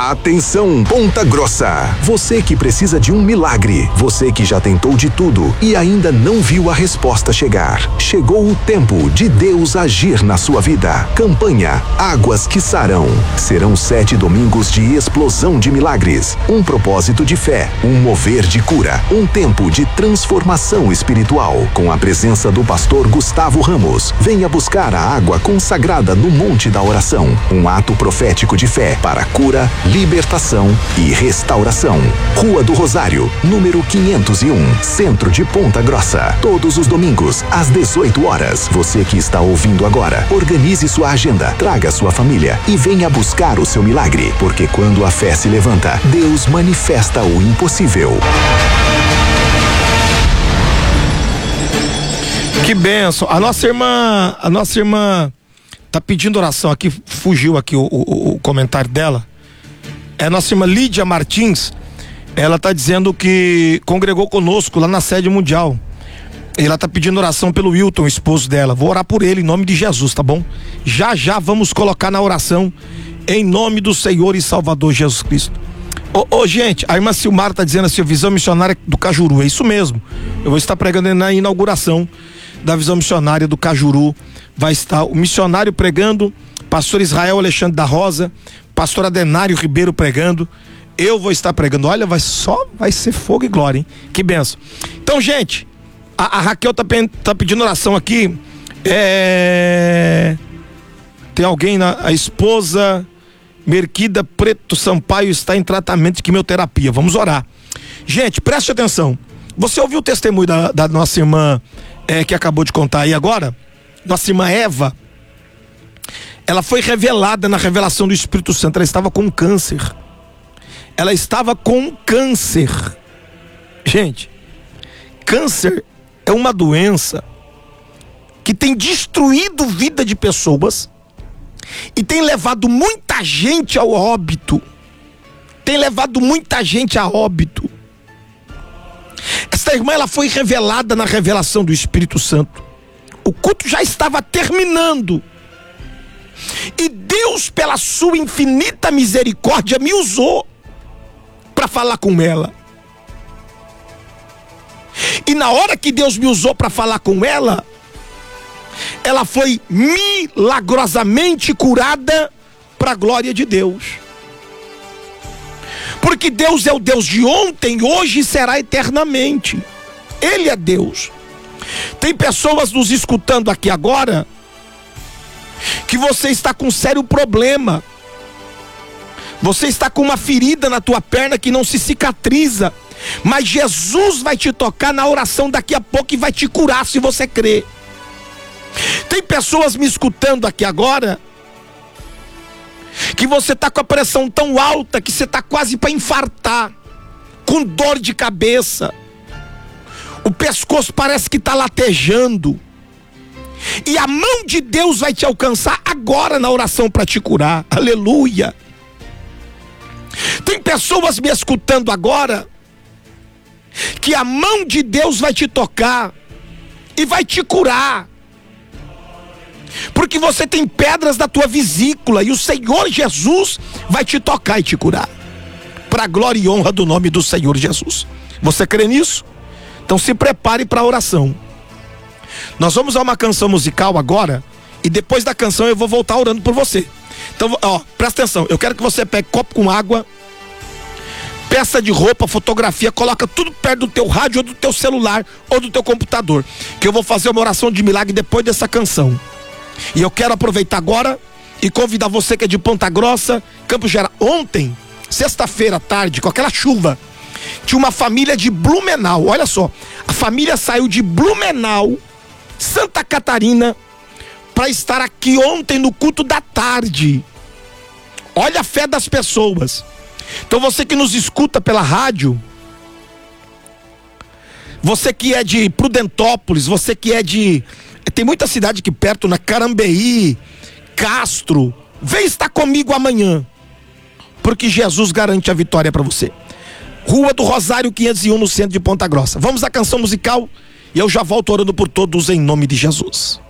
Atenção, Ponta Grossa! Você que precisa de um milagre, você que já tentou de tudo e ainda não viu a resposta chegar. Chegou o tempo de Deus agir na sua vida. Campanha Águas que Sarão. Serão 7 domingos de explosão de milagres, um propósito de fé, um mover de cura, um tempo de transformação espiritual. Com a presença do pastor Gustavo Ramos, venha buscar a água consagrada no Monte da Oração. Um ato profético de fé para cura, libertação e restauração. Rua do Rosário, número 501, Centro de Ponta Grossa. Todos os domingos, às 18 horas. Você que está ouvindo agora, organize sua agenda, traga sua família e venha buscar o seu milagre. Porque quando a fé se levanta, Deus manifesta o impossível. Que bênção. A nossa irmã tá pedindo oração aqui, fugiu aqui o comentário dela. É a nossa irmã Lídia Martins. Ela tá dizendo que congregou conosco lá na sede mundial. Ela tá pedindo oração pelo Wilton, o esposo dela. Vou orar por ele em nome de Jesus, tá bom? Já vamos colocar na oração em nome do Senhor e Salvador Jesus Cristo. Gente, a irmã Silmar tá dizendo assim, Visão Missionária do Cajuru. É isso mesmo. Eu vou estar pregando na inauguração da Visão Missionária do Cajuru. Vai estar o missionário pregando, pastor Israel Alexandre da Rosa, pastor Adenário Ribeiro pregando, eu vou estar pregando. Olha, vai ser fogo e glória, hein? Que benção. Então, gente, a Raquel tá pedindo oração aqui. Tem alguém, a esposa Merquida Preto Sampaio está em tratamento de quimioterapia. Vamos orar. Gente, preste atenção. Você ouviu o testemunho da nossa irmã que acabou de contar aí agora? Nossa irmã Eva. Ela foi revelada na revelação do Espírito Santo. Ela estava com câncer. Gente, câncer é uma doença que tem destruído vida de pessoas e tem levado muita gente ao óbito. Essa irmã, ela foi revelada na revelação do Espírito Santo. O culto já estava terminando. E Deus, pela sua infinita misericórdia, me usou para falar com ela. E na hora que Deus me usou para falar com ela, ela foi milagrosamente curada para a glória de Deus. Porque Deus é o Deus de ontem, hoje e será eternamente. Ele é Deus. Tem pessoas nos escutando aqui agora que você está com um sério problema. Você está com uma ferida na tua perna que não se cicatriza. Mas Jesus vai te tocar na oração daqui a pouco e vai te curar se você crer. Tem pessoas me escutando aqui agora que você está com a pressão tão alta que você está quase para infartar, com dor de cabeça. O pescoço parece que está latejando. E a mão de Deus vai te alcançar agora na oração para te curar. Aleluia. Tem pessoas me escutando agora que a mão de Deus vai te tocar e vai te curar. Porque você tem pedras na tua vesícula e o Senhor Jesus vai te tocar e te curar. Para a glória e honra do nome do Senhor Jesus. Você crê nisso? Então se prepare para a oração. Nós vamos a uma canção musical agora e depois da canção eu vou voltar orando por você. Então, presta atenção. Eu quero que você pegue copo com água, peça de roupa, fotografia, coloca tudo perto do teu rádio ou do teu celular ou do teu computador, que eu vou fazer uma oração de milagre depois dessa canção. E eu quero aproveitar agora e convidar você que é de Ponta Grossa, Campos Gerais. Ontem, sexta-feira à tarde, com aquela chuva, tinha uma família de Blumenau. Olha só, a família saiu de Blumenau, Santa Catarina, para estar aqui ontem no culto da tarde. Olha a fé das pessoas. Então você que nos escuta pela rádio, você que é de Prudentópolis, você que é de... Tem muita cidade aqui perto, na Carambeí, Castro. Vem estar comigo amanhã, porque Jesus garante a vitória para você. Rua do Rosário 501, no centro de Ponta Grossa. Vamos à canção musical e eu já volto orando por todos em nome de Jesus.